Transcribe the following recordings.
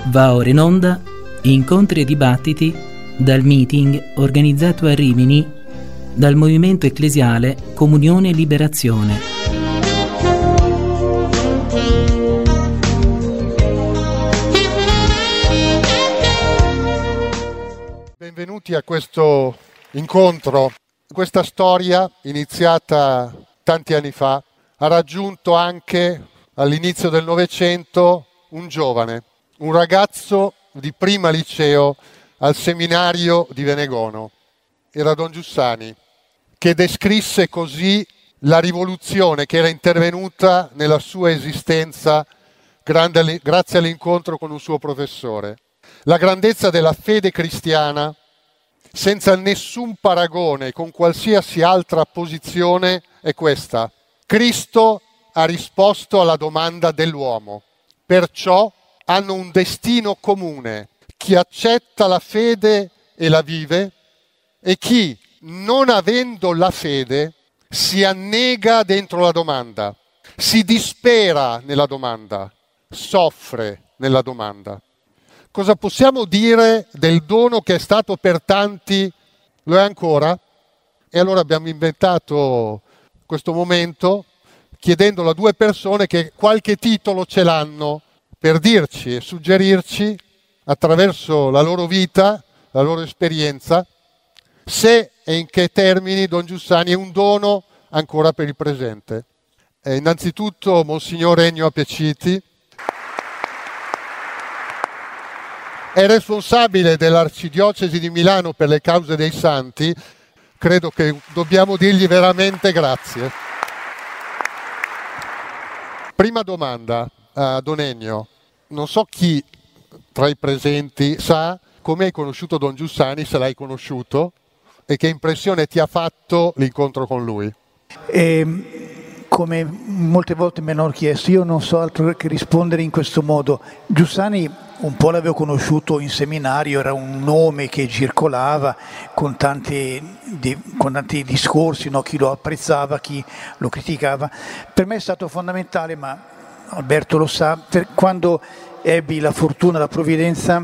Va ora in onda incontri e dibattiti dal meeting organizzato a Rimini dal Movimento Ecclesiale Comunione e Liberazione. Benvenuti a questo incontro. Questa storia, iniziata tanti anni fa, ha raggiunto anche all'inizio del Novecento un giovane, un ragazzo di prima liceo al seminario di Venegono. Era Don Giussani, che descrisse così la rivoluzione che era intervenuta nella sua esistenza grazie all'incontro con un suo professore. La grandezza della fede cristiana, senza nessun paragone con qualsiasi altra posizione, è questa. Cristo ha risposto alla domanda dell'uomo. Perciò hanno un destino comune. Chi accetta la fede e la vive e chi, non avendo la fede, si annega dentro la domanda, si dispera nella domanda, soffre nella domanda. Cosa possiamo dire del dono che è stato per tanti, lo è ancora? E allora abbiamo inventato questo momento chiedendolo a due persone che qualche titolo ce l'hanno per dirci e suggerirci attraverso la loro vita, la loro esperienza, se e in che termini Don Giussani è un dono ancora per il presente. Innanzitutto Monsignor Ennio Apeciti è responsabile dell'Arcidiocesi di Milano per le cause dei santi. Credo che dobbiamo dirgli veramente grazie. Prima domanda a Don Ennio. Non so chi tra i presenti sa come hai conosciuto Don Giussani, se l'hai conosciuto, e che impressione ti ha fatto l'incontro con lui. Come molte volte mi hanno chiesto, io non so altro che rispondere in questo modo. Giussani un po' l'avevo conosciuto in seminario, era un nome che circolava con tanti discorsi, no? Chi lo apprezzava, chi lo criticava. Per me è stato fondamentale, ma Alberto lo sa, quando ebbi la fortuna, la provvidenza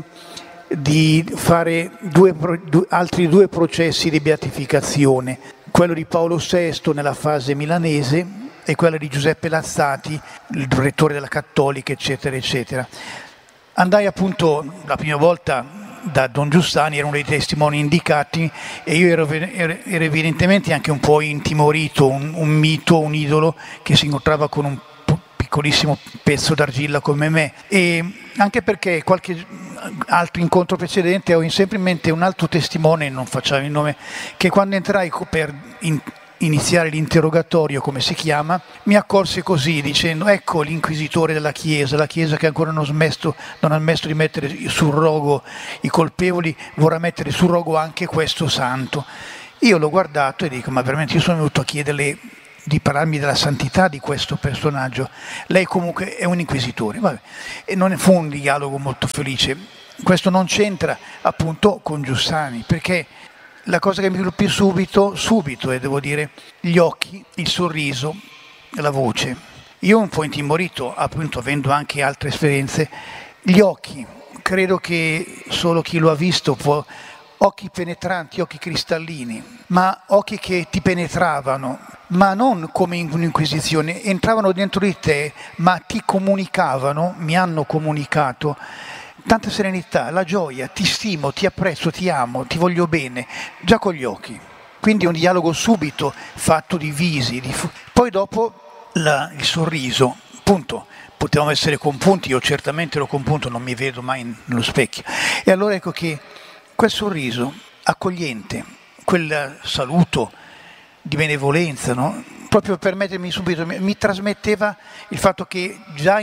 di fare altri due processi di beatificazione, quello di Paolo VI nella fase milanese e quello di Giuseppe Lazzati, il rettore della Cattolica, eccetera, eccetera. Andai appunto la prima volta da Don Giussani, era uno dei testimoni indicati, e io ero evidentemente anche un po' intimorito, un mito, un idolo che si incontrava con un piccolissimo pezzo d'argilla come me, e anche perché qualche altro incontro precedente ho sempre in mente un altro testimone, non facciamo il nome, che quando entrai per iniziare l'interrogatorio, come si chiama, mi accorse così dicendo: ecco l'inquisitore della Chiesa, la Chiesa che ancora non ha smesso di mettere sul rogo i colpevoli, vorrà mettere sul rogo anche questo santo. Io l'ho guardato e dico: ma veramente io sono venuto a chiederle di parlarmi della santità di questo personaggio, lei comunque è un inquisitore. Vabbè. E non fu un dialogo molto felice. Questo non c'entra appunto con Giussani, perché la cosa che mi colpì subito, e devo dire, gli occhi, il sorriso, la voce. Io un po' intimorito, appunto avendo anche altre esperienze, gli occhi, credo che solo chi lo ha visto può, occhi penetranti, occhi cristallini, ma occhi che ti penetravano, ma non come in un'inquisizione, entravano dentro di te, ma ti comunicavano, mi hanno comunicato tanta serenità, la gioia, ti stimo, ti apprezzo, ti amo, ti voglio bene, già con gli occhi. Quindi un dialogo subito fatto di visi, poi dopo il sorriso, punto. Potevamo essere compunti, io certamente ero compunto, non mi vedo mai nello specchio. E allora ecco che quel sorriso accogliente, quel saluto di benevolenza, no? Proprio per mettermi subito, mi trasmetteva il fatto che già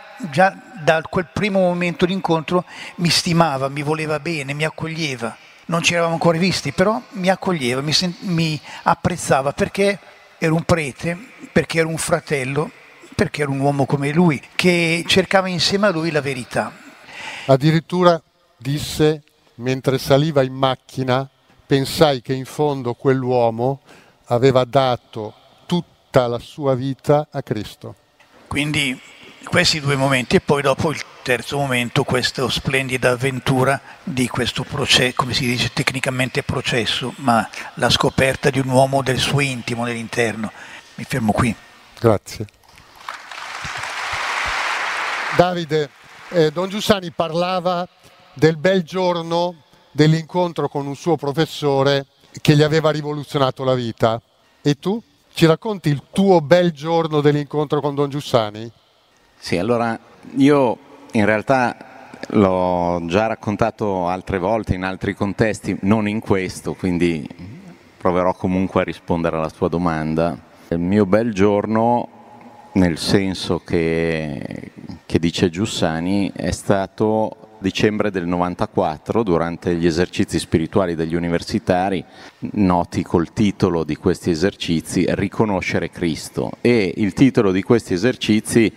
da quel primo momento d'incontro mi stimava, mi voleva bene, mi accoglieva. Non ci eravamo ancora visti, però mi accoglieva, mi apprezzava, perché ero un prete, perché ero un fratello, perché ero un uomo come lui, che cercava insieme a lui la verità. Addirittura disse, mentre saliva in macchina, pensai che in fondo quell'uomo aveva dato tutta la sua vita a Cristo. Quindi Questi due momenti e poi dopo il terzo momento, questa splendida avventura di questo processo, come si dice tecnicamente processo, ma la scoperta di un uomo del suo intimo nell'interno. Mi fermo qui. Grazie. Davide, Don Giussani parlava del bel giorno dell'incontro con un suo professore che gli aveva rivoluzionato la vita. E tu? Ci racconti il tuo bel giorno dell'incontro con Don Giussani? Sì, allora io in realtà l'ho già raccontato altre volte in altri contesti, non in questo, quindi proverò comunque a rispondere alla tua domanda. Il mio bel giorno, nel senso che dice Giussani, è stato dicembre del 94, durante gli esercizi spirituali degli universitari, noti col titolo di questi esercizi Riconoscere Cristo, e il titolo di questi esercizi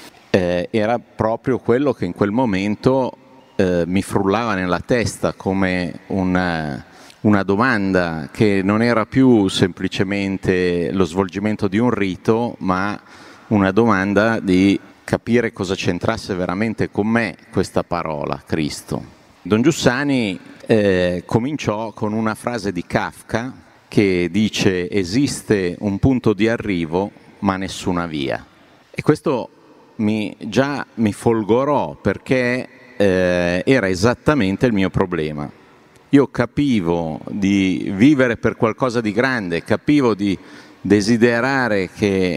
era proprio quello che in quel momento mi frullava nella testa come una domanda che non era più semplicemente lo svolgimento di un rito, ma una domanda di capire cosa c'entrasse veramente con me questa parola, Cristo. Don Giussani cominciò con una frase di Kafka che dice: esiste un punto di arrivo ma nessuna via. E questo mi folgorò, perché era esattamente il mio problema. Io capivo di vivere per qualcosa di grande, capivo di desiderare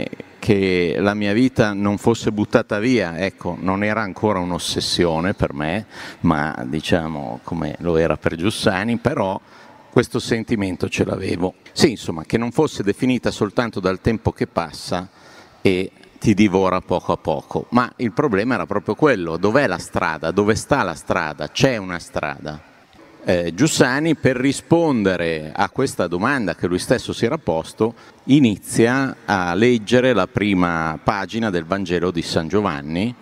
che la mia vita non fosse buttata via. Ecco, non era ancora un'ossessione per me, ma diciamo come lo era per Giussani, però questo sentimento ce l'avevo. Sì, insomma, che non fosse definita soltanto dal tempo che passa e ti divora poco a poco. Ma il problema era proprio quello: dov'è la strada? Dove sta la strada? C'è una strada. Giussani, per rispondere a questa domanda che lui stesso si era posto, inizia a leggere la prima pagina del Vangelo di San Giovanni,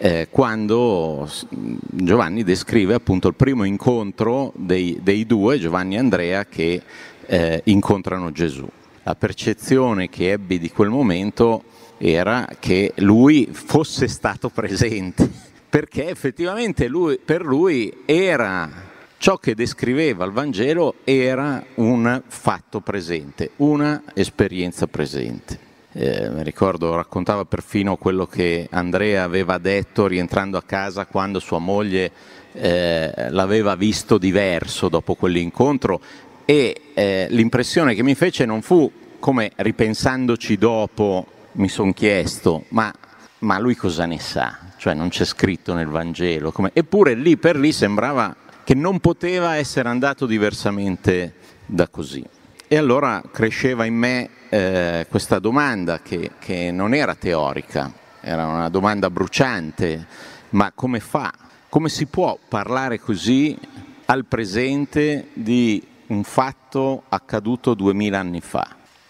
quando Giovanni descrive appunto il primo incontro dei due, Giovanni e Andrea, che incontrano Gesù. La percezione che ebbi di quel momento era che lui fosse stato presente, perché effettivamente per lui era ciò che descriveva il Vangelo, era un fatto presente, una esperienza presente. Mi ricordo, raccontava perfino quello che Andrea aveva detto rientrando a casa quando sua moglie l'aveva visto diverso dopo quell'incontro, e l'impressione che mi fece non fu, come ripensandoci dopo mi sono chiesto, ma lui cosa ne sa? Cioè non c'è scritto nel Vangelo. Eppure lì per lì sembrava che non poteva essere andato diversamente da così. E allora cresceva in me questa domanda che non era teorica, era una domanda bruciante: ma come fa? Come si può parlare così al presente di un fatto accaduto 2000 anni fa?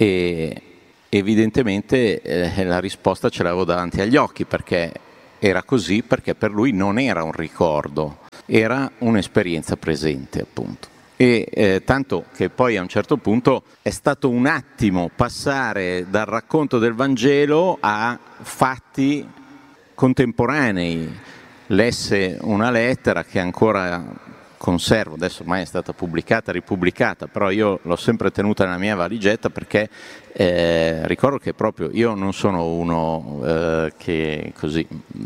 E evidentemente la risposta ce l'avevo davanti agli occhi, perché era così, perché per lui non era un ricordo, era un'esperienza presente, appunto. E tanto che poi a un certo punto è stato un attimo passare dal racconto del Vangelo a fatti contemporanei. Lesse una lettera che ancora conservo, adesso ormai è stata pubblicata, ripubblicata, però io l'ho sempre tenuta nella mia valigetta, perché ricordo che proprio io non sono uno che così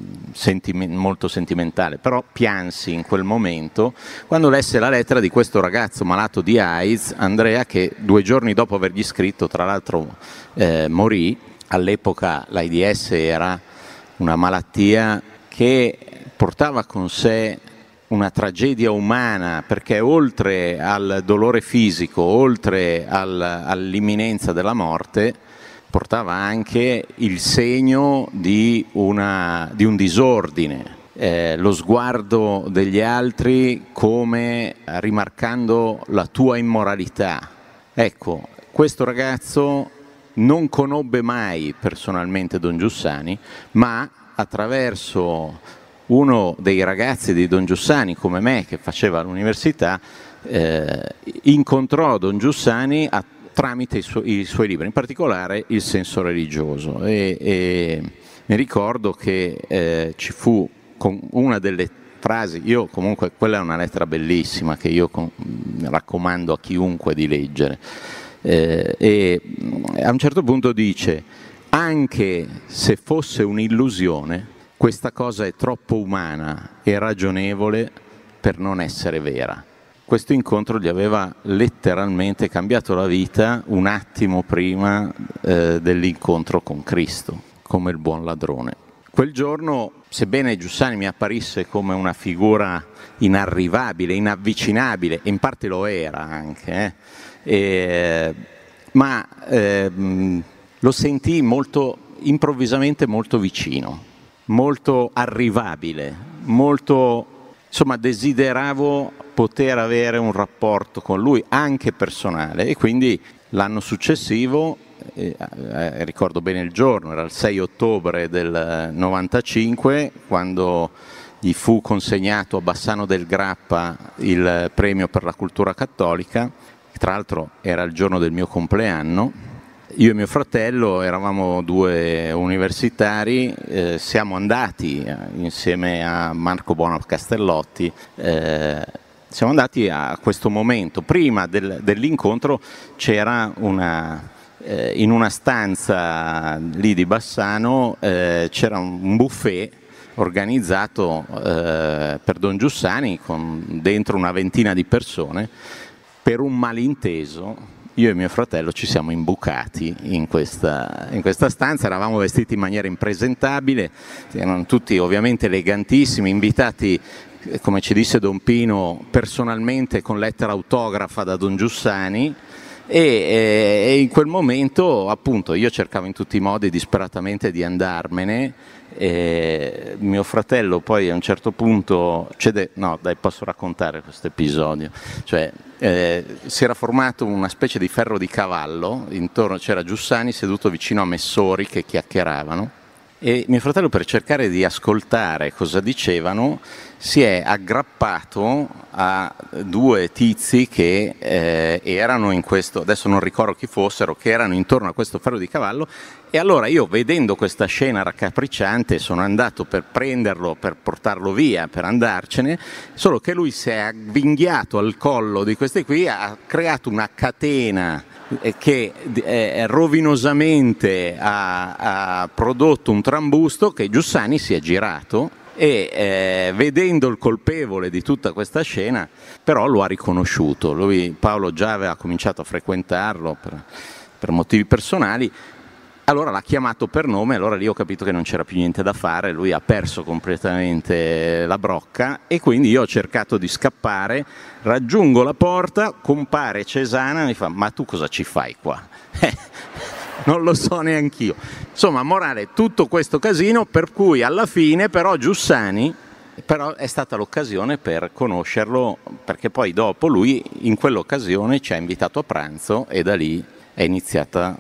molto sentimentale, però piansi in quel momento quando lesse la lettera di questo ragazzo malato di AIDS, Andrea, che 2 giorni dopo avergli scritto, tra l'altro morì. All'epoca l'AIDS era una malattia che portava con sé una tragedia umana, perché oltre al dolore fisico, oltre all'imminenza della morte, portava anche il segno di un disordine, lo sguardo degli altri come rimarcando la tua immoralità. Ecco, questo ragazzo non conobbe mai personalmente Don Giussani, ma attraverso uno dei ragazzi di Don Giussani, come me, che faceva l'università, incontrò Don Giussani tramite i suoi libri, in particolare Il senso religioso, e mi ricordo che ci fu con una delle frasi, io comunque quella è una lettera bellissima che io raccomando a chiunque di leggere, e a un certo punto dice: anche se fosse un'illusione, questa cosa è troppo umana e ragionevole per non essere vera. Questo incontro gli aveva letteralmente cambiato la vita un attimo prima dell'incontro con Cristo, come il buon ladrone. Quel giorno, sebbene Giussani mi apparisse come una figura inarrivabile, inavvicinabile, e in parte lo era anche, ma lo sentii improvvisamente molto vicino, molto arrivabile, insomma desideravo poter avere un rapporto con lui anche personale, e quindi l'anno successivo, ricordo bene il giorno, era il 6 ottobre del 95, quando gli fu consegnato a Bassano del Grappa il premio per la cultura cattolica. Tra l'altro era il giorno del mio compleanno. Io e mio fratello eravamo 2 universitari, siamo andati insieme a Marco Bono Castellotti, siamo andati a questo momento. Prima dell'incontro c'era in una stanza lì di Bassano c'era un buffet organizzato per Don Giussani con dentro una ventina di persone. Per un malinteso io e mio fratello ci siamo imbucati in questa stanza, eravamo vestiti in maniera impresentabile, erano tutti ovviamente elegantissimi, invitati, come ci disse Don Pino, personalmente con lettera autografa da Don Giussani, e in quel momento appunto io cercavo in tutti i modi disperatamente di andarmene. Mio fratello poi a un certo punto posso raccontare questo episodio, cioè si era formato una specie di ferro di cavallo, intorno c'era Giussani seduto vicino a Messori che chiacchieravano, e mio fratello, per cercare di ascoltare cosa dicevano, si è aggrappato a 2 tizi che erano in questo, adesso non ricordo chi fossero, che erano intorno a questo ferro di cavallo. E allora io, vedendo questa scena raccapricciante, sono andato per prenderlo, per portarlo via, per andarcene, solo che lui si è avvinghiato al collo di questi qui, ha creato una catena che rovinosamente ha prodotto un trambusto, che Giussani si è girato e vedendo il colpevole di tutta questa scena, però lo ha riconosciuto. Paolo già aveva cominciato a frequentarlo per motivi personali. Allora l'ha chiamato per nome, allora lì ho capito che non c'era più niente da fare, lui ha perso completamente la brocca, e quindi io ho cercato di scappare, raggiungo la porta, compare Cesana e mi fa: ma tu cosa ci fai qua? Non lo so neanch'io. Insomma, morale, tutto questo casino, per cui alla fine però Giussani è stata l'occasione per conoscerlo, perché poi dopo lui in quell'occasione ci ha invitato a pranzo, e da lì è iniziato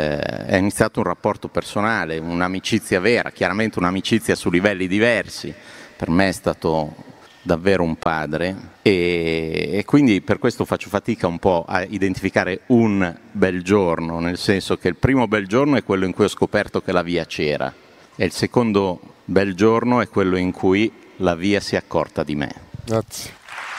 un rapporto personale, un'amicizia vera, chiaramente un'amicizia su livelli diversi. Per me è stato davvero un padre, e quindi per questo faccio fatica un po' a identificare un bel giorno, nel senso che il primo bel giorno è quello in cui ho scoperto che la via c'era, e il secondo bel giorno è quello in cui la via si è accorta di me. Grazie.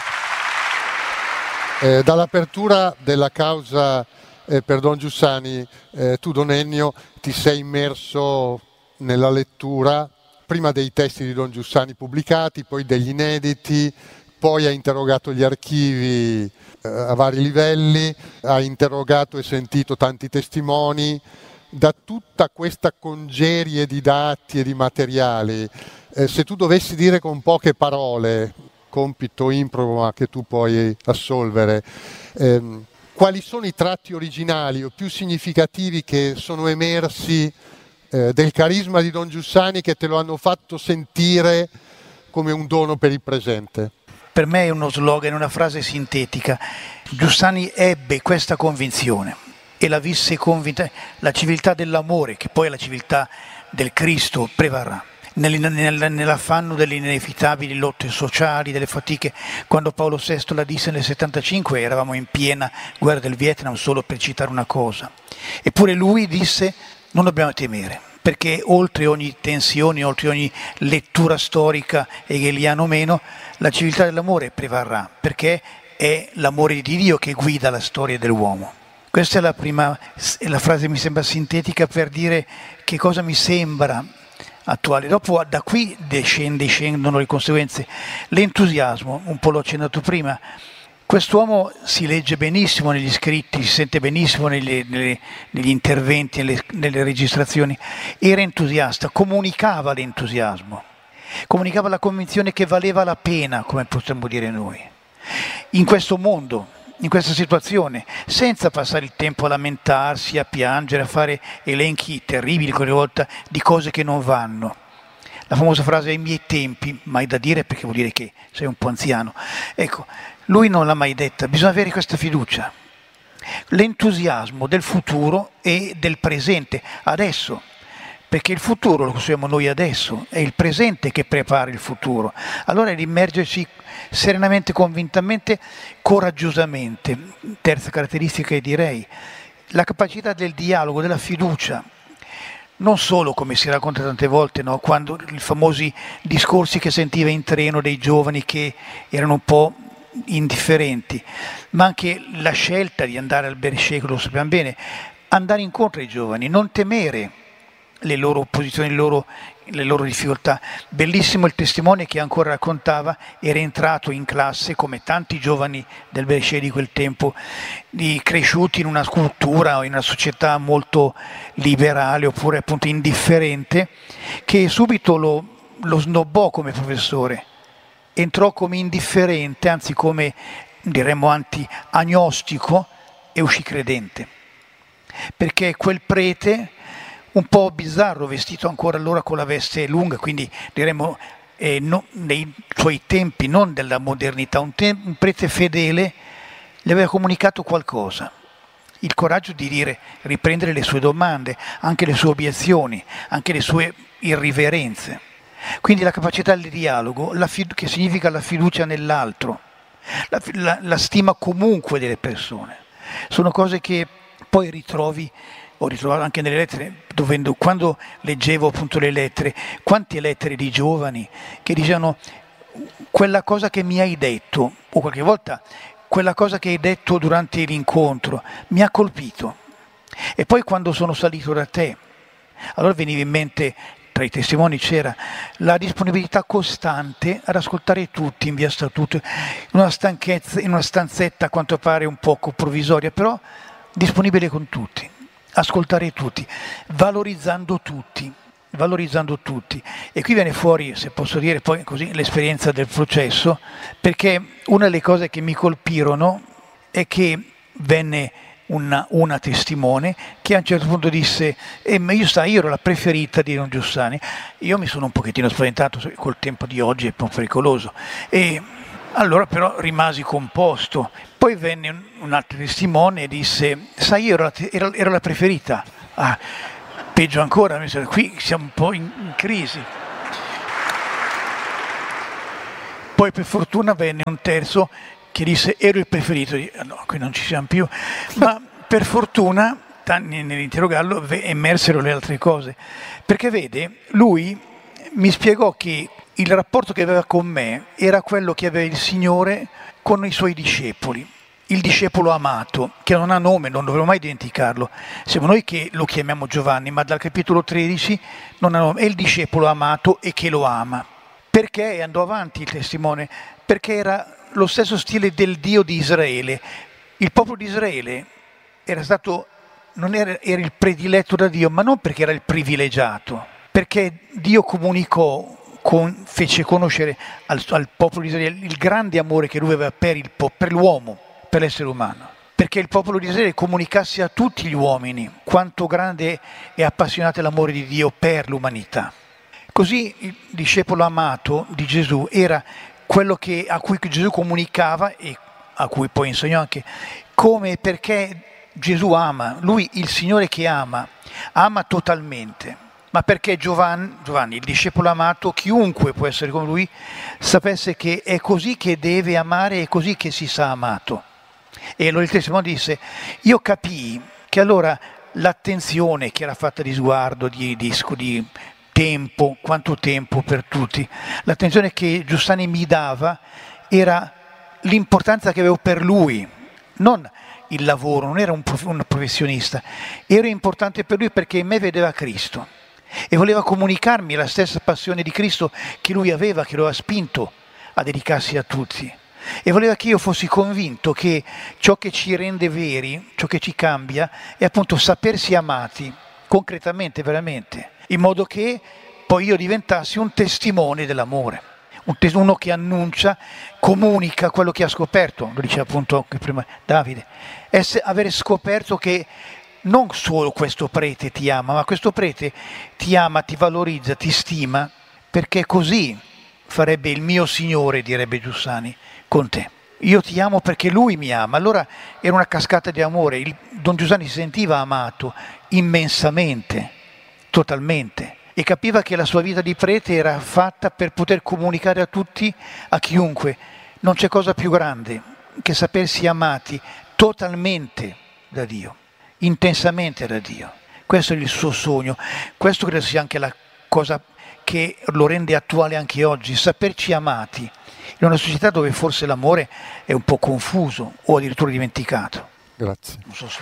Dall'apertura della causa per Don Giussani, tu, Don Ennio, ti sei immerso nella lettura prima dei testi di Don Giussani pubblicati, poi degli inediti, poi hai interrogato gli archivi a vari livelli, hai interrogato e sentito tanti testimoni. Da tutta questa congerie di dati e di materiali, se tu dovessi dire con poche parole, compito improbo ma che tu puoi assolvere, quali sono i tratti originali o più significativi che sono emersi del carisma di Don Giussani, che te lo hanno fatto sentire come un dono per il presente? Per me è uno slogan, una frase sintetica. Giussani ebbe questa convinzione e la visse convinta. La civiltà dell'amore, che poi è la civiltà del Cristo, prevarrà. Nell'affanno delle inevitabili lotte sociali, delle fatiche. Quando Paolo VI la disse nel 75, eravamo in piena guerra del Vietnam, solo per citare una cosa. Eppure lui disse: non dobbiamo temere, perché oltre ogni tensione, oltre ogni lettura storica hegeliano o meno, la civiltà dell'amore prevarrà, perché è l'amore di Dio che guida la storia dell'uomo. Questa è la prima, la frase mi sembra sintetica per dire che cosa mi sembra attuale. Dopo da qui discendono le conseguenze. L'entusiasmo, un po' l'ho accennato prima, quest'uomo si legge benissimo negli scritti, si sente benissimo negli interventi, nelle registrazioni, era entusiasta, comunicava l'entusiasmo, comunicava la convinzione che valeva la pena, come possiamo dire noi, in questo mondo, in questa situazione, senza passare il tempo a lamentarsi, a piangere, a fare elenchi terribili quelle volte di cose che non vanno. La famosa frase ai miei tempi, mai da dire perché vuol dire che sei un po' anziano. Ecco, lui non l'ha mai detta, bisogna avere questa fiducia. L'entusiasmo del futuro e del presente, adesso, perché il futuro lo costruiamo noi adesso, è il presente che prepara il futuro. Allora è l'immergersi serenamente, convintamente, coraggiosamente. Terza caratteristica direi, la capacità del dialogo, della fiducia. Non solo, come si racconta tante volte, no? Quando i famosi discorsi che sentiva in treno dei giovani che erano un po' indifferenti, ma anche la scelta di andare al Bercecco, lo sappiamo bene, andare incontro ai giovani, non temere le loro opposizioni, le loro difficoltà. Bellissimo il testimone che ancora raccontava, era entrato in classe come tanti giovani del Bercecco di quel tempo, cresciuti in una cultura o in una società molto liberale oppure appunto indifferente, che subito lo snobbò come professore, entrò come indifferente, anzi come diremmo anti-agnostico, e uscì credente, perché quel prete un po' bizzarro, vestito ancora allora con la veste lunga, quindi diremmo nei suoi tempi, non della modernità, un prete fedele gli aveva comunicato qualcosa, il coraggio di riprendere le sue domande, anche le sue obiezioni, anche le sue irriverenze. Quindi la capacità del dialogo, che significa la fiducia nell'altro, la stima comunque delle persone, sono cose che poi ho ritrovato anche nelle lettere, quando leggevo appunto le lettere, quante lettere di giovani che dicevano quella cosa che mi hai detto, o qualche volta quella cosa che hai detto durante l'incontro, mi ha colpito. E poi quando sono salito da te, allora veniva in mente, tra i testimoni c'era la disponibilità costante ad ascoltare tutti in via Statuto, in una stanzetta a quanto pare un poco provvisoria, però disponibile con tutti. Ascoltare tutti, valorizzando tutti. E qui viene fuori, se posso dire poi così, l'esperienza del processo, perché una delle cose che mi colpirono è che venne una testimone che a un certo punto disse ma io ero la preferita di Don Giussani. Io mi sono un pochettino spaventato, col tempo di oggi è un po' pericoloso, e allora però rimasi composto. Poi venne un altro testimone e disse, sai, io ero la preferita. Peggio ancora, qui siamo un po' in crisi. Poi per fortuna venne un terzo che disse, ero il preferito. No, qui non ci siamo più. Ma per fortuna, nell'interrogarlo, emersero le altre cose. Perché vede, lui mi spiegò che il rapporto che aveva con me era quello che aveva il Signore con i suoi discepoli, il discepolo amato, che non ha nome, non dovremmo mai dimenticarlo. Siamo noi che lo chiamiamo Giovanni, ma dal capitolo 13 non ha nome, è il discepolo amato e che lo ama. Perché andò avanti il testimone? Perché era lo stesso stile del Dio di Israele. Il popolo di Israele era il prediletto da Dio, ma non perché era il privilegiato, perché Dio comunicò, fece conoscere al popolo di Israele il grande amore che lui aveva per l'uomo, per l'essere umano, perché il popolo di Israele comunicasse a tutti gli uomini quanto grande e appassionato è l'amore di Dio per l'umanità. Così il discepolo amato di Gesù era quello a cui Gesù comunicava e a cui poi insegnò anche come e perché Gesù ama, lui il Signore che ama totalmente. Ma perché Giovanni, il discepolo amato, chiunque può essere come lui, sapesse che è così che deve amare, è così che si sa amato. E allora il testimone disse, io capii che allora l'attenzione che era fatta di sguardo, di tempo, quanto tempo per tutti. L'attenzione che Giussani mi dava era l'importanza che avevo per lui, non il lavoro, non era un professionista, ero importante per lui perché in me vedeva Cristo e voleva comunicarmi la stessa passione di Cristo che lui aveva, che lo aveva spinto a dedicarsi a tutti. E voleva che io fossi convinto che ciò che ci rende veri, ciò che ci cambia, è appunto sapersi amati, concretamente, veramente, in modo che poi io diventassi un testimone dell'amore, uno che annuncia, comunica quello che ha scoperto, lo diceva appunto anche prima Davide, avere scoperto che non solo questo prete ti ama, ma questo prete ti ama, ti valorizza, ti stima, perché così farebbe il mio Signore, direbbe Giussani, con te. Io ti amo perché lui mi ama. Allora era una cascata di amore. Don Giussani si sentiva amato immensamente, totalmente, e capiva che la sua vita di prete era fatta per poter comunicare a tutti, a chiunque. Non c'è cosa più grande che sapersi amati totalmente da Dio, intensamente da Dio. Questo è il suo sogno. Questo credo sia anche la cosa che lo rende attuale anche oggi, saperci amati in una società dove forse l'amore è un po' confuso o addirittura dimenticato. Grazie. Non so se...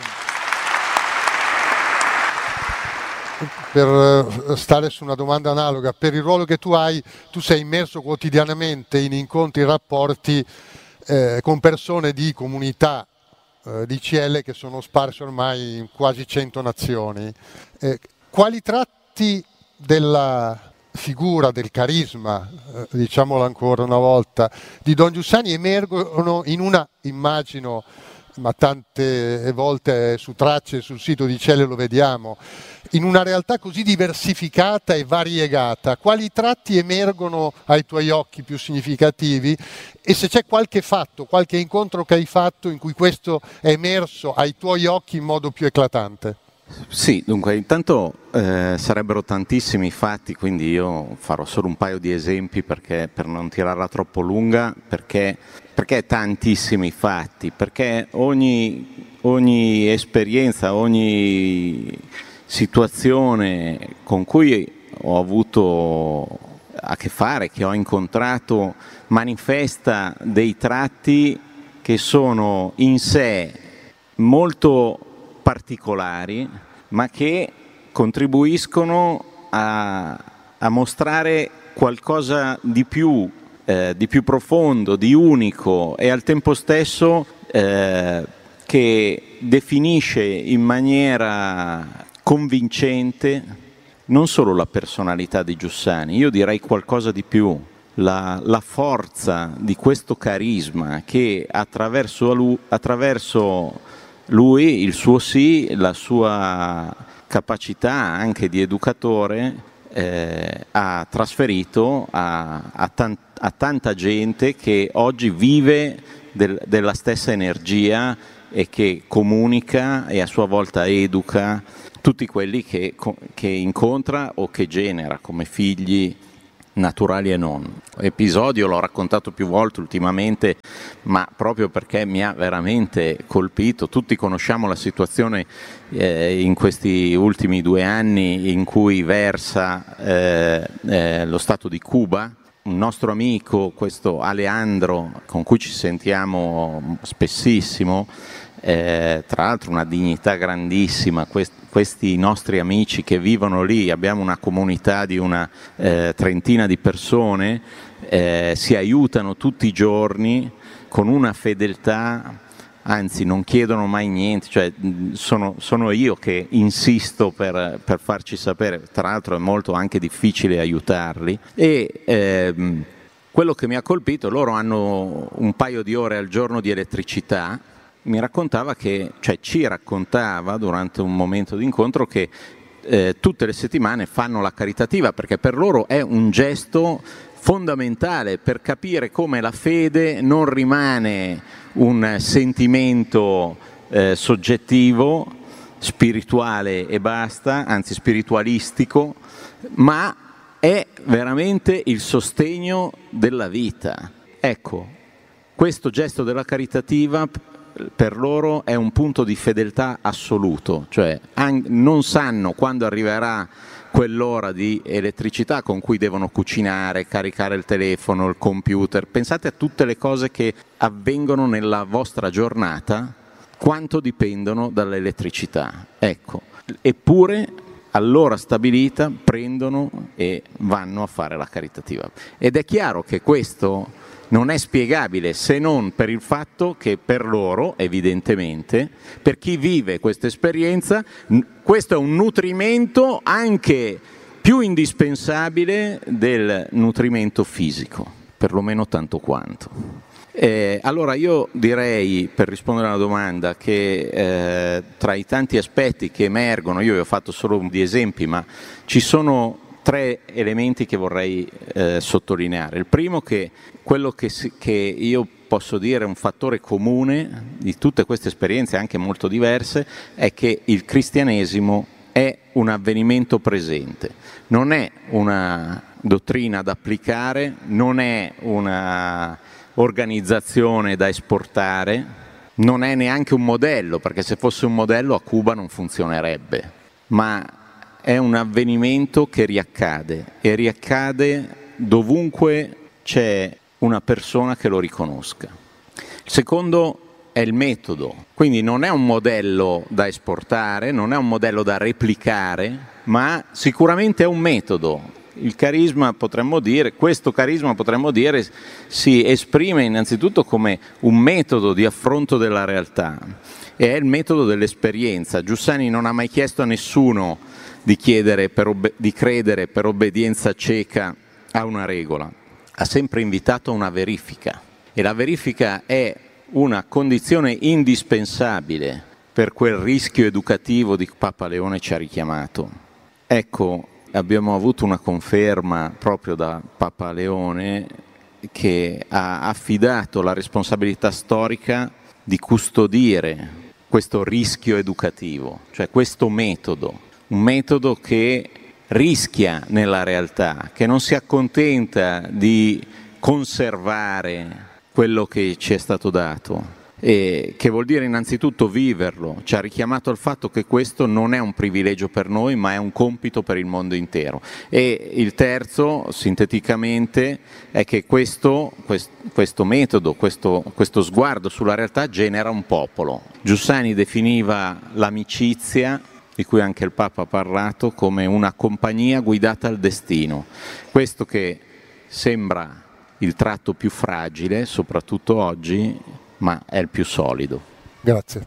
Per stare su una domanda analoga, per il ruolo che tu hai, tu sei immerso quotidianamente in incontri, rapporti con persone di comunità di CL che sono sparse ormai in quasi 100 nazioni. Quali tratti della figura, del carisma, diciamolo ancora una volta, di Don Giussani emergono in una, immagino, ma tante volte su tracce sul sito di CL lo vediamo, in una realtà così diversificata e variegata? Quali tratti emergono ai tuoi occhi più significativi e se c'è qualche fatto, qualche incontro che hai fatto in cui questo è emerso ai tuoi occhi in modo più eclatante? Sì, dunque intanto sarebbero tantissimi fatti, quindi io farò solo un paio di esempi perché, per non tirarla troppo lunga, perché tantissimi fatti, perché ogni esperienza, ogni situazione con cui ho avuto a che fare, che ho incontrato, manifesta dei tratti che sono in sé molto particolari, ma che contribuiscono a mostrare qualcosa di più profondo, di unico e al tempo stesso che definisce in maniera convincente non solo la personalità di Giussani, io direi qualcosa di più, la forza di questo carisma che attraverso lui, il suo sì, la sua capacità anche di educatore ha trasferito a tanta gente che oggi vive della stessa energia e che comunica e a sua volta educa tutti quelli che incontra o che genera come figli naturali e non. Episodio l'ho raccontato più volte ultimamente, ma proprio perché mi ha veramente colpito. Tutti conosciamo la situazione in questi ultimi 2 anni in cui versa lo Stato di Cuba. Un nostro amico, questo Alejandro, con cui ci sentiamo spessissimo, tra l'altro una dignità grandissima, questi nostri amici che vivono lì, abbiamo una comunità di una trentina di persone, si aiutano tutti i giorni con una fedeltà, anzi non chiedono mai niente, cioè sono io che insisto per farci sapere, tra l'altro è molto anche difficile aiutarli e quello che mi ha colpito, loro hanno un paio di ore al giorno di elettricità. Mi raccontava ci raccontava durante un momento di incontro che tutte le settimane fanno la caritativa perché per loro è un gesto fondamentale per capire come la fede non rimane un sentimento soggettivo, spirituale e basta, anzi spiritualistico, ma è veramente il sostegno della vita. Ecco, questo gesto della caritativa per loro è un punto di fedeltà assoluto, cioè non sanno quando arriverà quell'ora di elettricità con cui devono cucinare, caricare il telefono, il computer. Pensate a tutte le cose che avvengono nella vostra giornata, quanto dipendono dall'elettricità. Ecco, eppure all'ora stabilita prendono e vanno a fare la caritativa. Ed è chiaro che questo non è spiegabile se non per il fatto che per loro, evidentemente, per chi vive questa esperienza, questo è un nutrimento anche più indispensabile del nutrimento fisico, perlomeno tanto quanto. Allora io direi, per rispondere alla domanda, che tra i tanti aspetti che emergono, io vi ho fatto solo di esempi, ma ci sono 3 elementi che vorrei sottolineare. Il primo, che quello che io posso dire è un fattore comune di tutte queste esperienze, anche molto diverse, è che il cristianesimo è un avvenimento presente, non è una dottrina da applicare, non è una organizzazione da esportare, non è neanche un modello, perché se fosse un modello a Cuba non funzionerebbe, ma è un avvenimento che riaccade e riaccade dovunque c'è una persona che lo riconosca. Il secondo è il metodo, quindi non è un modello da esportare, non è un modello da replicare, ma sicuramente è un metodo. Il carisma, questo carisma potremmo dire, si esprime innanzitutto come un metodo di affronto della realtà, e è il metodo dell'esperienza. Giussani non ha mai chiesto a nessuno di credere per obbedienza cieca a una regola, ha sempre invitato a una verifica, e la verifica è una condizione indispensabile per quel rischio educativo di cui Papa Leone ci ha richiamato. Ecco, abbiamo avuto una conferma proprio da Papa Leone, che ha affidato la responsabilità storica di custodire questo rischio educativo, cioè questo metodo, un metodo che rischia nella realtà, che non si accontenta di conservare quello che ci è stato dato, e che vuol dire innanzitutto viverlo. Ci ha richiamato al fatto che questo non è un privilegio per noi, ma è un compito per il mondo intero. E il terzo, sinteticamente, è che questo metodo, questo sguardo sulla realtà genera un popolo. Giussani definiva l'amicizia, di cui anche il Papa ha parlato, come una compagnia guidata al destino. Questo che sembra il tratto più fragile, soprattutto oggi, ma è il più solido. Grazie.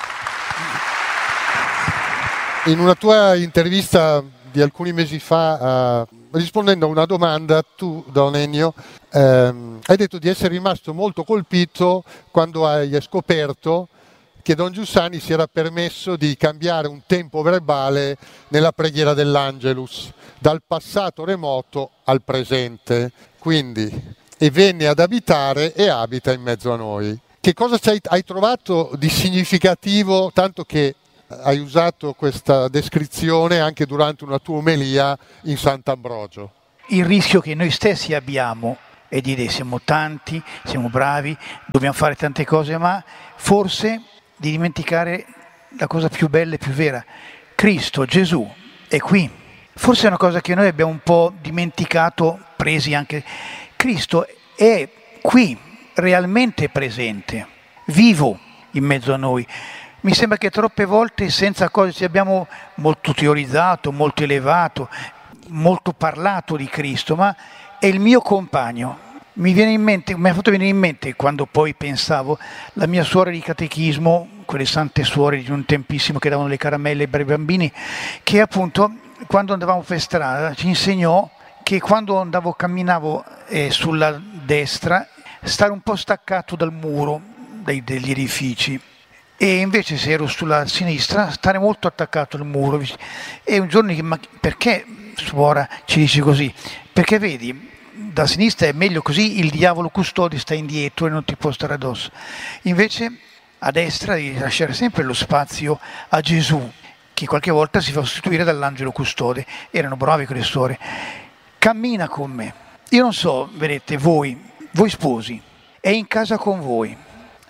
In una tua intervista di alcuni mesi fa, rispondendo a una domanda, tu, Don Ennio, hai detto di essere rimasto molto colpito quando hai scoperto che Don Giussani si era permesso di cambiare un tempo verbale nella preghiera dell'Angelus, dal passato remoto al presente. Quindi, e venne ad abitare e abita in mezzo a noi. Che cosa hai trovato di significativo, tanto che hai usato questa descrizione anche durante una tua omelia in Sant'Ambrogio? Il rischio che noi stessi abbiamo è di dire siamo tanti, siamo bravi, dobbiamo fare tante cose, ma forse di dimenticare la cosa più bella e più vera. Cristo, Gesù, è qui. Forse è una cosa che noi abbiamo un po' dimenticato, presi anche. Cristo è qui, realmente presente, vivo in mezzo a noi. Mi sembra che troppe volte senza cose ci abbiamo molto teorizzato, molto elevato, molto parlato di Cristo, ma è il mio compagno. Mi ha fatto venire in mente, quando poi pensavo, la mia suora di catechismo, quelle sante suore di un tempissimo che davano le caramelle ai bambini, che appunto quando andavamo per strada ci insegnò che quando camminavo sulla destra, stare un po' staccato dal muro degli edifici, e invece se ero sulla sinistra, stare molto attaccato al muro. E un giorno, ma perché suora ci dice così? Perché vedi, da sinistra è meglio così, il diavolo custode sta indietro e non ti può stare addosso. Invece a destra devi lasciare sempre lo spazio a Gesù, che qualche volta si fa sostituire dall'angelo custode. Erano bravi quelle suore. Cammina con me. Io non so, vedete, voi sposi, è in casa con voi,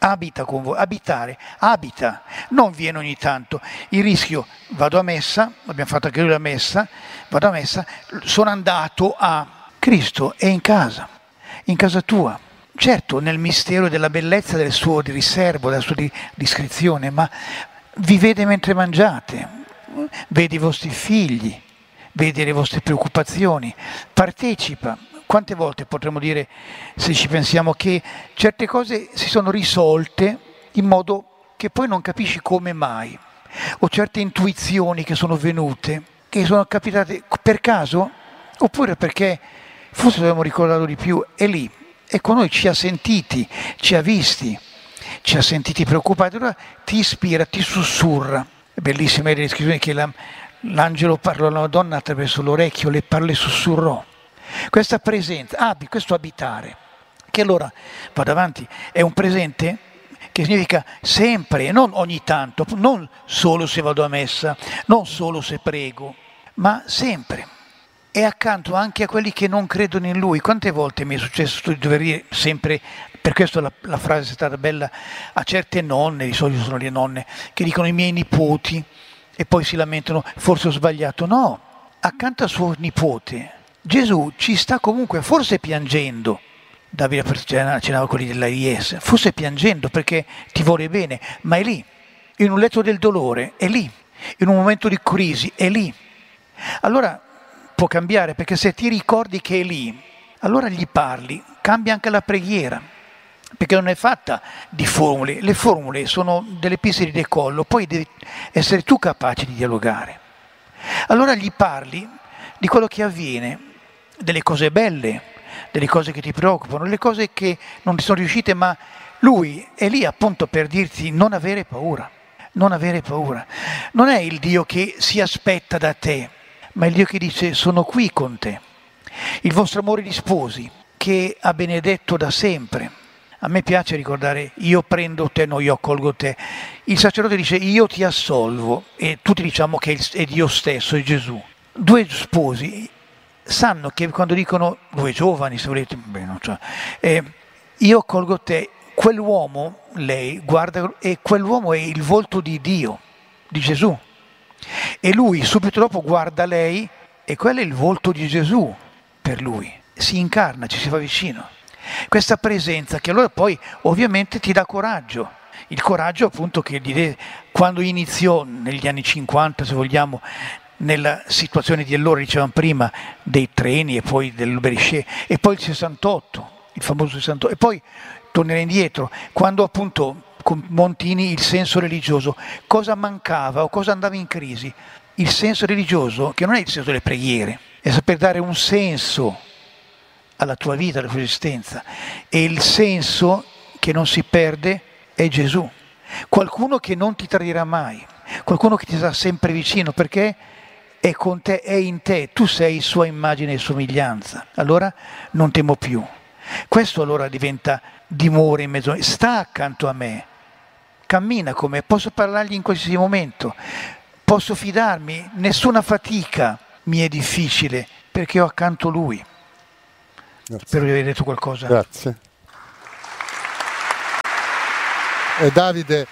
abita con voi, abitare, abita, non viene ogni tanto. Il rischio, vado a messa, abbiamo fatto anche noi la messa, vado a messa, sono andato a Cristo, è in casa tua. Certo, nel mistero della bellezza del suo riservo, della sua discrezione, ma vi vede mentre mangiate, vede i vostri figli, vede le vostre preoccupazioni, partecipa. Quante volte potremmo dire, se ci pensiamo, che certe cose si sono risolte in modo che poi non capisci come mai, o certe intuizioni che sono venute, che sono capitate per caso, oppure perché forse dobbiamo ricordarlo di più, è lì, e con noi ci ha sentiti, ci ha visti, ci ha sentiti preoccupati, allora ti ispira, ti sussurra. È bellissima la descrizione che l'angelo parlò alla Madonna attraverso l'orecchio, le parole sussurrò. Questa presenza, questo abitare, che allora, vado avanti, è un presente che significa sempre, non ogni tanto, non solo se vado a messa, non solo se prego, ma sempre. È accanto anche a quelli che non credono in Lui. Quante volte mi è successo di dover dire sempre, per questo la frase è stata bella, a certe nonne, di solito sono le nonne, che dicono i miei nipoti e poi si lamentano, forse ho sbagliato. No, accanto a suo nipote, Gesù ci sta comunque, forse piangendo, Davide accennava quelli dell'AIS, forse piangendo perché ti vuole bene, ma è lì, in un letto del dolore, è lì, in un momento di crisi, è lì. Allora può cambiare, perché se ti ricordi che è lì, allora gli parli, cambia anche la preghiera, perché non è fatta di formule, le formule sono delle piste di decollo, poi devi essere tu capace di dialogare. Allora gli parli di quello che avviene, delle cose belle, delle cose che ti preoccupano, delle cose che non ti sono riuscite, ma lui è lì appunto per dirti non avere paura, non avere paura. Non è il Dio che si aspetta da te, ma il Dio che dice sono qui con te. Il vostro amore di sposi che ha benedetto da sempre. A me piace ricordare io prendo te, no io accolgo te. Il sacerdote dice io ti assolvo e tutti diciamo che è Dio stesso, è Gesù. Due sposi sanno che quando dicono, due giovani se volete, io accolgo te, quell'uomo, lei guarda e quell'uomo è il volto di Dio, di Gesù. E lui subito dopo guarda lei e quello è il volto di Gesù per lui. Si incarna, ci si fa vicino. Questa presenza che allora poi ovviamente ti dà coraggio. Il coraggio appunto che quando iniziò negli anni 50, se vogliamo, nella situazione di allora, dicevamo prima, dei treni e poi del Berisce, e poi il 68, il famoso 68, e poi tornerei indietro, quando appunto con Montini il senso religioso, cosa mancava o cosa andava in crisi? Il senso religioso, che non è il senso delle preghiere, è saper dare un senso alla tua vita, alla tua esistenza, e il senso che non si perde è Gesù. Qualcuno che non ti tradirà mai, qualcuno che ti sarà sempre vicino, perché è con te, è in te, tu sei sua immagine e somiglianza, allora non temo più. Questo allora diventa dimora in mezzo, sta accanto a me, cammina con me, posso parlargli in qualsiasi momento, posso fidarmi, nessuna fatica mi è difficile perché ho accanto lui. Grazie. Spero di aver detto qualcosa. Grazie. Davide,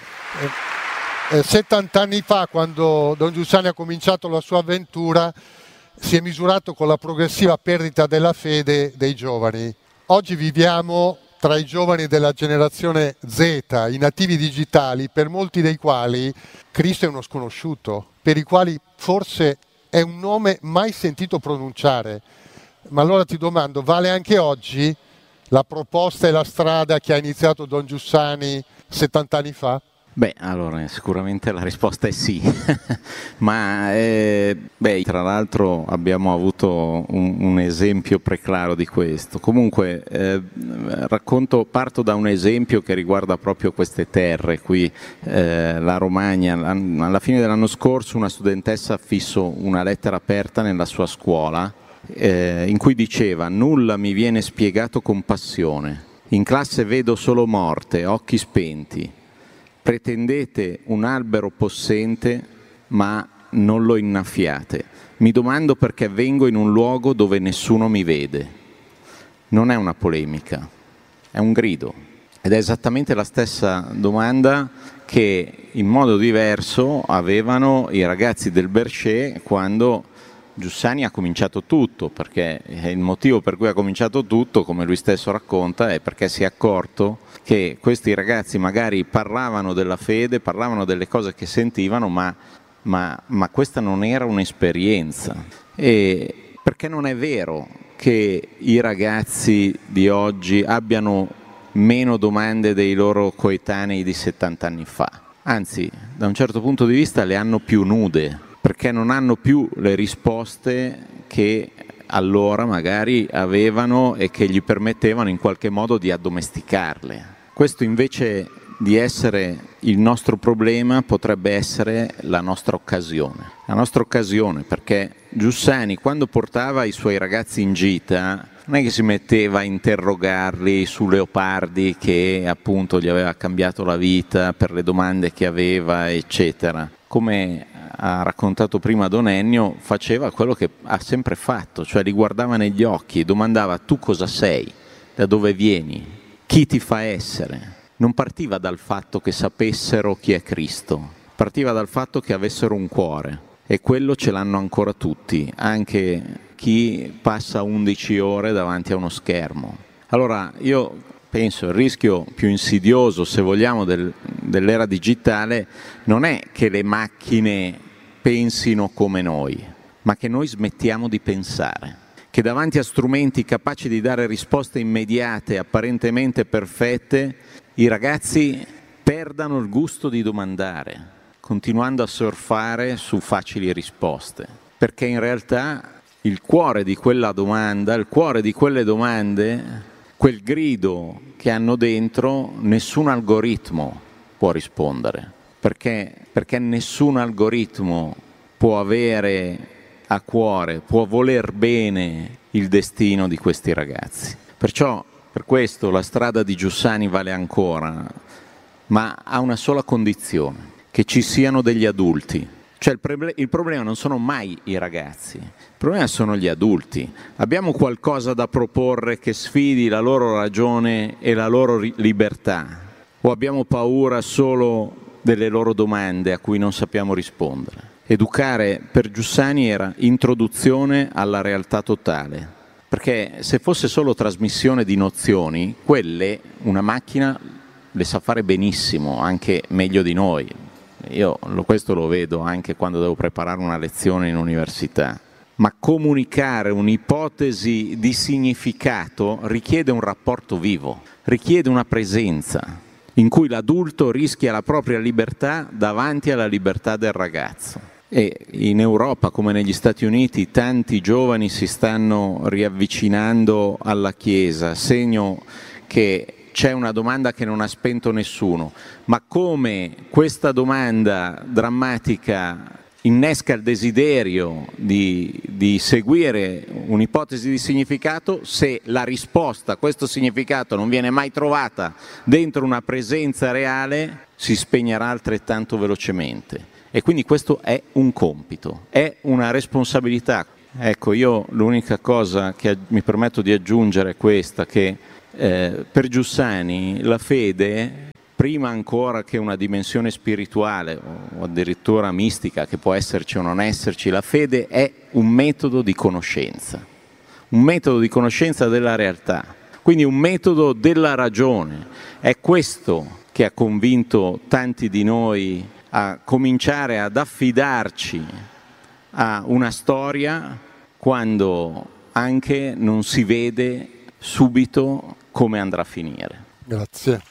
70 anni fa, quando Don Giussani ha cominciato la sua avventura, si è misurato con la progressiva perdita della fede dei giovani. Oggi viviamo tra i giovani della generazione Z, i nativi digitali, per molti dei quali Cristo è uno sconosciuto, per i quali forse è un nome mai sentito pronunciare. Ma allora ti domando, vale anche oggi la proposta e la strada che ha iniziato Don Giussani 70 anni fa? Beh, allora sicuramente la risposta è sì, ma tra l'altro abbiamo avuto un esempio preclaro di questo. Comunque parto da un esempio che riguarda proprio queste terre qui, la Romagna. Alla fine dell'anno scorso una studentessa affisso una lettera aperta nella sua scuola in cui diceva: nulla mi viene spiegato con passione, in classe vedo solo morte, occhi spenti. Pretendete un albero possente, ma non lo innaffiate. Mi domando perché vengo in un luogo dove nessuno mi vede. Non è una polemica, è un grido. Ed è esattamente la stessa domanda che in modo diverso avevano i ragazzi del Berchet quando Giussani ha cominciato tutto, perché il motivo per cui ha cominciato tutto, come lui stesso racconta, è perché si è accorto che questi ragazzi magari parlavano della fede, parlavano delle cose che sentivano, ma questa non era un'esperienza. E perché non è vero che i ragazzi di oggi abbiano meno domande dei loro coetanei di 70 anni fa. Anzi, da un certo punto di vista le hanno più nude, perché non hanno più le risposte che allora magari avevano e che gli permettevano in qualche modo di addomesticarle. Questo invece di essere il nostro problema potrebbe essere la nostra occasione. La nostra occasione, perché Giussani quando portava i suoi ragazzi in gita non è che si metteva a interrogarli su Leopardi, che appunto gli aveva cambiato la vita per le domande che aveva, eccetera. Come ha raccontato prima Don Ennio, faceva quello che ha sempre fatto, cioè li guardava negli occhi e domandava: tu cosa sei? Da dove vieni? Chi ti fa essere? Non partiva dal fatto che sapessero chi è Cristo, partiva dal fatto che avessero un cuore, e quello ce l'hanno ancora tutti, anche chi passa 11 ore davanti a uno schermo. Allora io penso il rischio più insidioso, se vogliamo, dell'era digitale non è che le macchine pensino come noi, ma che noi smettiamo di pensare, che davanti a strumenti capaci di dare risposte immediate, apparentemente perfette, i ragazzi perdano il gusto di domandare, continuando a surfare su facili risposte, perché in realtà il cuore di quella domanda, il cuore di quelle domande, quel grido che hanno dentro, nessun algoritmo può rispondere, perché nessun algoritmo può avere a cuore, può voler bene il destino di questi ragazzi. Perciò, per questo, la strada di Giussani vale ancora, ma ha una sola condizione: che ci siano degli adulti. Cioè il problema non sono mai i ragazzi, il problema sono gli adulti. Abbiamo qualcosa da proporre che sfidi la loro ragione e la loro libertà? O abbiamo paura solo delle loro domande a cui non sappiamo rispondere? Educare per Giussani era introduzione alla realtà totale, perché se fosse solo trasmissione di nozioni, quelle una macchina le sa fare benissimo, anche meglio di noi. Io questo lo vedo anche quando devo preparare una lezione in università. Ma comunicare un'ipotesi di significato richiede un rapporto vivo, richiede una presenza in cui l'adulto rischia la propria libertà davanti alla libertà del ragazzo. E in Europa, come negli Stati Uniti, tanti giovani si stanno riavvicinando alla Chiesa, segno che c'è una domanda che non ha spento nessuno, ma come questa domanda drammatica innesca il desiderio di seguire un'ipotesi di significato, se la risposta a questo significato non viene mai trovata dentro una presenza reale, si spegnerà altrettanto velocemente. E quindi questo è un compito, è una responsabilità. Ecco, io l'unica cosa che mi permetto di aggiungere è questa, che per Giussani la fede, prima ancora che una dimensione spirituale o addirittura mistica, che può esserci o non esserci, la fede è un metodo di conoscenza della realtà, quindi un metodo della ragione. È questo che ha convinto tanti di noi a cominciare ad affidarci a una storia quando anche non si vede subito come andrà a finire. Grazie.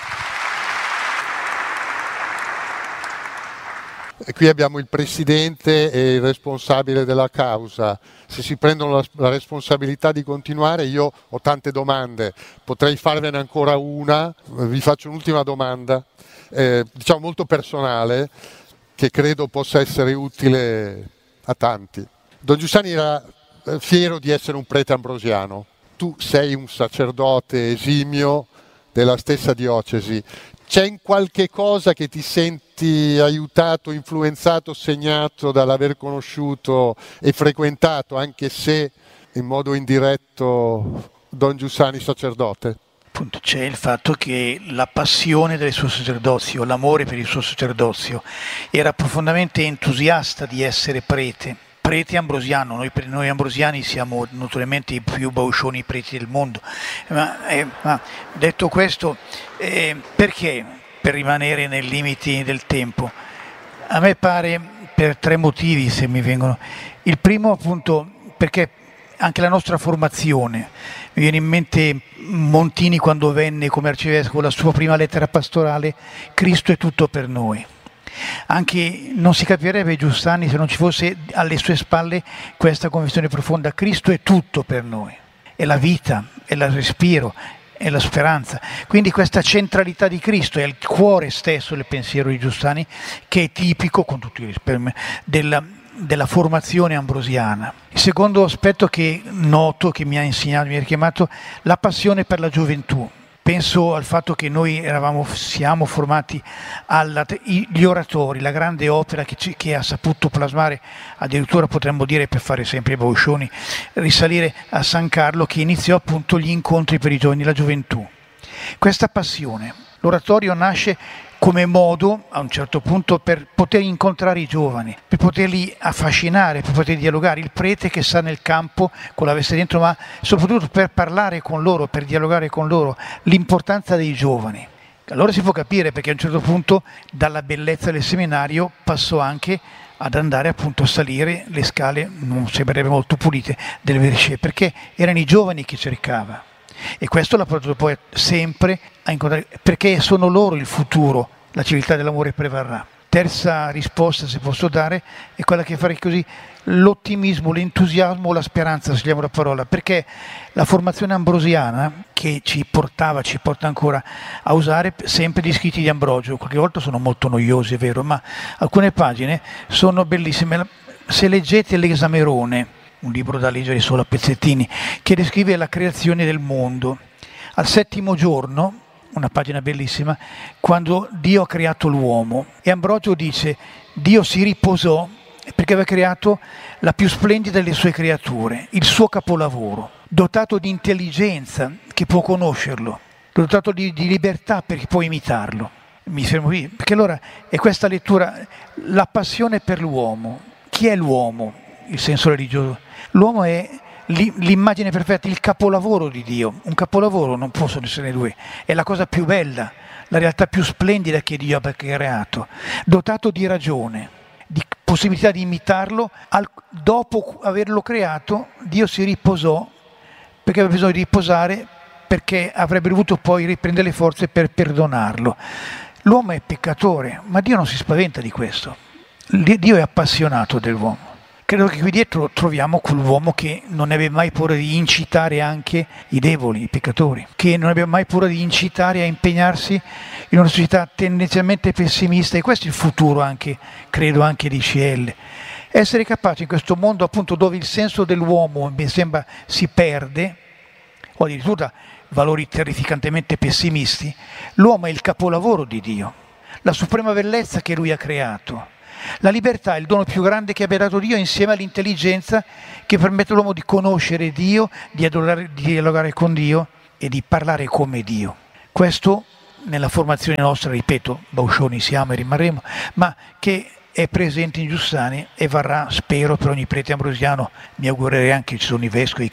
E qui abbiamo il presidente e il responsabile della causa. Se si prendono la responsabilità di continuare, io ho tante domande, potrei farvene ancora una. Vi faccio un'ultima domanda, diciamo molto personale, che credo possa essere utile a tanti. Don Giussani era fiero di essere un prete ambrosiano. Tu sei un sacerdote esimio della stessa diocesi. C'è in qualche cosa che ti senti aiutato, influenzato, segnato dall'aver conosciuto e frequentato, anche se in modo indiretto, Don Giussani sacerdote? Appunto, c'è il fatto che la passione del suo sacerdozio, l'amore per il suo sacerdozio, era profondamente entusiasta di essere prete ambrosiano. Noi ambrosiani siamo notoriamente i più bauscioni preti del mondo, ma detto questo, perché? Per rimanere nei limiti del tempo, a me pare per 3 motivi, se mi vengono. Il primo, appunto, perché anche la nostra formazione, mi viene in mente Montini quando venne come arcivescovo, la sua prima lettera pastorale, Cristo è tutto per noi. Anche non si capirebbe Giussani se non ci fosse alle sue spalle questa convinzione profonda: Cristo è tutto per noi, è la vita, è il respiro, è la speranza. Quindi questa centralità di Cristo è il cuore stesso del pensiero di Giussani, che è tipico, con tutti i rispetti, della formazione ambrosiana. Il secondo aspetto che noto, che mi ha insegnato, mi ha richiamato, la passione per la gioventù. Penso al fatto che noi siamo formati gli oratori, la grande opera che ha saputo plasmare, addirittura potremmo dire, per fare sempre i bauscioni, risalire a San Carlo, che iniziò appunto gli incontri per i giovani, la gioventù. Questa passione, l'oratorio nasce come modo, a un certo punto, per poter incontrare i giovani, per poterli affascinare, per poter dialogare. Il prete che sta nel campo con la veste dentro, ma soprattutto per parlare con loro, per dialogare con loro, l'importanza dei giovani. Allora si può capire perché a un certo punto dalla bellezza del seminario passò anche ad andare appunto a salire le scale, non sembrerebbe molto pulite, delle verce, perché erano i giovani che cercava. E questo l'ha portato poi sempre a incontrare, perché sono loro il futuro, la civiltà dell'amore prevarrà. Terza risposta, se posso dare, è quella che farei così: l'ottimismo, l'entusiasmo, la speranza, se vogliamo la parola, perché la formazione ambrosiana che ci porta ancora a usare sempre gli scritti di Ambrogio, qualche volta sono molto noiosi, è vero, ma alcune pagine sono bellissime. Se leggete l'Esamerone, un libro da leggere solo a pezzettini, che descrive la creazione del mondo, al 7° giorno, una pagina bellissima, quando Dio ha creato l'uomo, e Ambrogio dice: Dio si riposò perché aveva creato la più splendida delle sue creature, il suo capolavoro, dotato di intelligenza che può conoscerlo, dotato di libertà perché può imitarlo. Mi fermo qui, perché allora è questa lettura, la passione per l'uomo. Chi è l'uomo? Il senso religioso. L'uomo è l'immagine perfetta, il capolavoro di Dio. Un capolavoro non possono essere due, è la cosa più bella, la realtà più splendida che Dio ha creato, dotato di ragione, di possibilità di imitarlo. Dopo averlo creato, Dio si riposò, perché aveva bisogno di riposare, perché avrebbe dovuto poi riprendere le forze per perdonarlo. L'uomo è peccatore, ma Dio non si spaventa di questo. Dio è appassionato dell'uomo. Credo che qui dietro troviamo quell'uomo che non aveva mai paura di incitare anche i deboli, i peccatori, che non aveva mai paura di incitare a impegnarsi in una società tendenzialmente pessimista, e questo è il futuro anche, credo, anche di CL. Essere capaci in questo mondo appunto dove il senso dell'uomo mi sembra si perde, o addirittura valori terrificantemente pessimisti, l'uomo è il capolavoro di Dio, la suprema bellezza che Lui ha creato. La libertà è il dono più grande che abbia dato Dio, insieme all'intelligenza che permette all'uomo di conoscere Dio, di dialogare con Dio e di parlare come Dio. Questo nella formazione nostra, ripeto, bauscioni siamo e rimarremo, ma che è presente in Giussani e varrà, spero, per ogni prete ambrosiano. Mi augurerei anche che ci sono i vescovi,